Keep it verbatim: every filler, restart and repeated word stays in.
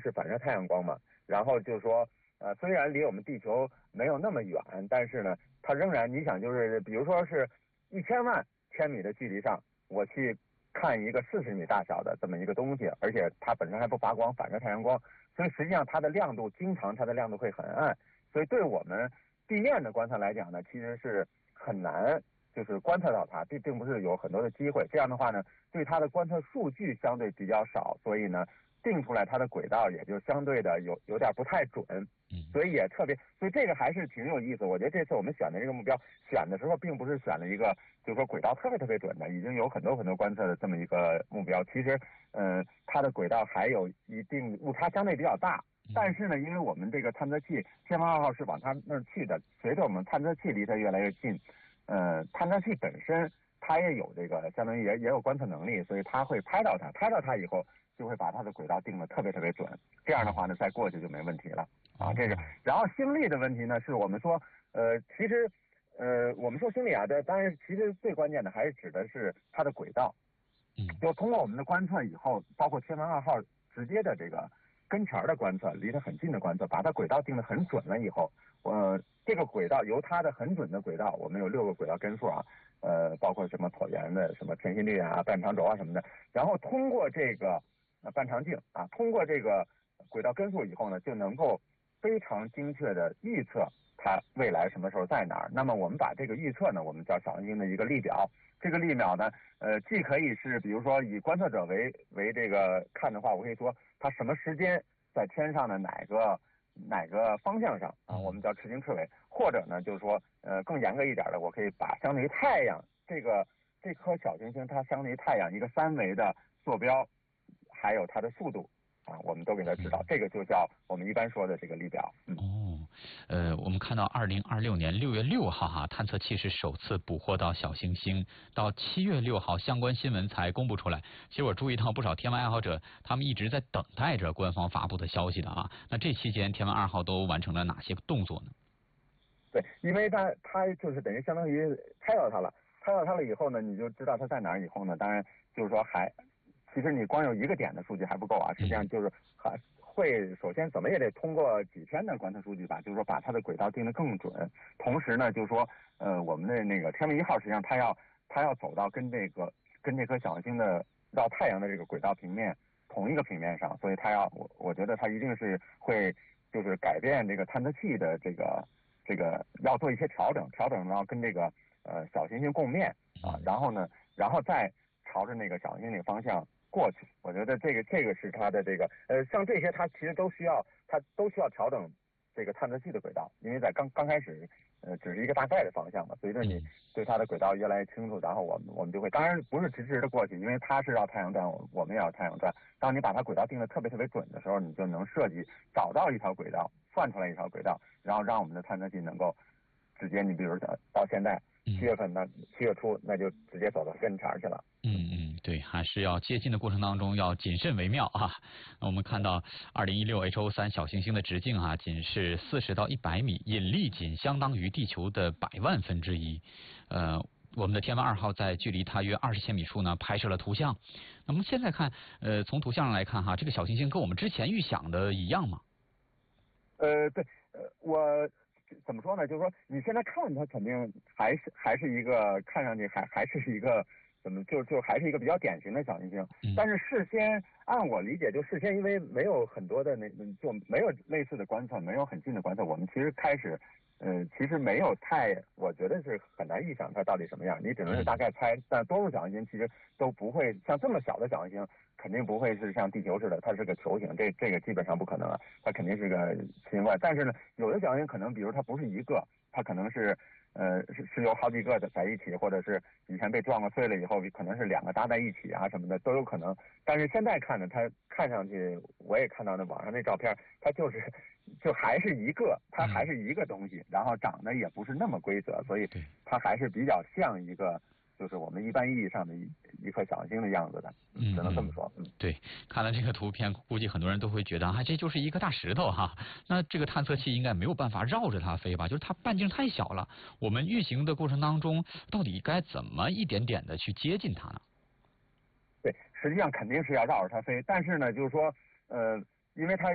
是反射太阳光嘛，然后就是说，呃，虽然离我们地球没有那么远，但是呢，它仍然，你想就是比如说是一千万千米的距离上，我去看一个四十米大小的这么一个东西，而且它本身还不发光，反射太阳光，所以实际上它的亮度经常它的亮度会很暗，所以对我们地面的观测来讲呢，其实是很难就是观测到它，并并不是有很多的机会。这样的话呢，对它的观测数据相对比较少，所以呢，定出来它的轨道也就相对的有有点不太准。所以也特别，所以这个还是挺有意思。我觉得这次我们选的这个目标，选的时候并不是选了一个就是说轨道特别特别准的，已经有很多很多观测的这么一个目标。其实，嗯、呃，它的轨道还有一定误差，相对比较大。但是呢，因为我们这个探测器天文二号是往它那儿去的，随着我们探测器离它越来越近，呃，探测器本身它也有这个相当于也也有观测能力，所以它会拍到它，拍到它以后就会把它的轨道定得特别特别准。这样的话呢，再过去就没问题了啊。这个，然后星力的问题呢，是我们说，呃，其实，呃，我们说星力啊，这当然其实最关键的还是指的是它的轨道。 嗯， 就通过我们的观测以后，包括天文二号直接的这个跟前的观测，离它很近的观测，把它轨道定得很准了以后，呃，这个轨道由它的很准的轨道，我们有六个轨道根数啊，呃，包括什么椭圆的、什么偏心率啊、半长轴啊什么的，然后通过这个呃半长径啊，通过这个轨道根数以后呢，就能够非常精确的预测它未来什么时候在哪儿。那么我们把这个预测呢，我们叫小行星的一个力表。这个力表呢，呃，既可以是比如说以观测者为为这个看的话，我可以说它什么时间在天上的哪个哪个方向上啊，我们叫赤经赤纬，或者呢就是说呃更严格一点的，我可以把相当于太阳这个这颗小行星它相当于太阳一个三维的坐标，还有它的速度啊，我们都给它知道，这个就叫我们一般说的这个力表。嗯、 哦，呃，我们看到二零二六年六月六号哈，探测器是首次捕获到小行星，到七月六号相关新闻才公布出来。其实我注意到不少天文爱好者，他们一直在等待着官方发布的消息的啊。那这期间天文二号都完成了哪些动作呢？ 对，因为它它就是等于相当于拍到它了，拍到它了以后呢，你就知道它在哪儿以后呢，当然就是说还。其实你光有一个点的数据还不够啊，实际上就是还会首先怎么也得通过几天的观测数据吧，就是说把它的轨道定得更准。同时呢，就是说呃我们的那个天文一号实际上它要它要走到跟这个跟这颗小行星的绕太阳的这个轨道平面同一个平面上，所以它要我我觉得它一定是会就是改变这个探测器的这个这个要做一些调整，调整到跟这个呃小行星共面啊，然后呢然后再朝着那个小行星那个方向过去。我觉得这个这个是它的这个呃，像这些它其实都需要它都需要调整这个探测器的轨道，因为在刚刚开始呃只是一个大概的方向嘛，随着你对它的轨道越来越清楚，然后我们我们就会当然不是直直的过去，因为它是绕太阳转，我我们也要太阳转。当你把它轨道定得特别特别准的时候，你就能设计找到一条轨道，算出来一条轨道，然后让我们的探测器能够直接，你比如到到现在七月份呢，七月初那就直接走到跟前去了。 嗯嗯，对，还是要接近的过程当中要谨慎为妙啊。我们看到二零一六 H O 三 小行星的直径啊，仅是四十到一百米，引力仅相当于地球的百万分之一。呃，我们的天文二号在距离它约二十千米处呢拍摄了图像。那么现在看，呃，从图像上来看哈，这个小行星跟我们之前预想的一样吗？ 呃，对，呃，我。怎么说呢？就是说，你现在看它肯定还是还是一个看上去还还是一个怎么就就还是一个比较典型的小行星。 嗯、 但是事先按我理解，就事先因为没有很多的那就没有类似的观测，没有很近的观测，我们其实开始呃其实没有太，我觉得是很难预想它到底什么样，你只能是大概猜。但多数小行星其实都不会像这么小的小行星。肯定不会是像地球似的，它是个球形，这这个基本上不可能啊，它肯定是个奇形怪。但是呢，有的小行星可能，比如它不是一个，它可能是呃是是有好几个在一起，或者是以前被撞个碎了以后，可能是两个搭在一起啊什么的都有可能。但是现在看呢，它看上去我也看到那网上那照片，它就是就还是一个，它还是一个东西，然后长得也不是那么规则，所以它还是比较像一个。就是我们一般意义上的一一颗小行星的样子的，只能这么说。嗯， 对，看了这个图片，估计很多人都会觉得啊，这就是一个大石头哈。那这个探测器应该没有办法绕着它飞吧？就是它半径太小了。我们运行的过程当中，到底该怎么一点点的去接近它呢？ 对，实际上肯定是要绕着它飞，但是呢，就是说，呃，因为它